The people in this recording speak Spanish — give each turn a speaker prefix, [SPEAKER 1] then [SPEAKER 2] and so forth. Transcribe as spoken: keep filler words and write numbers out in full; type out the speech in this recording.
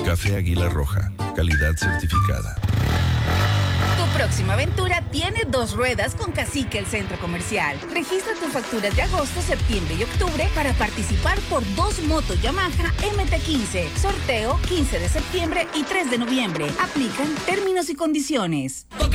[SPEAKER 1] Café Águila Roja, calidad certificada.
[SPEAKER 2] Tu próxima aventura tiene dos ruedas con Cacique el Centro Comercial. Registra tus facturas de agosto, septiembre y octubre para participar por dos motos Yamaha M T quince. Sorteo quince de septiembre y tres de noviembre. Aplican términos y condiciones.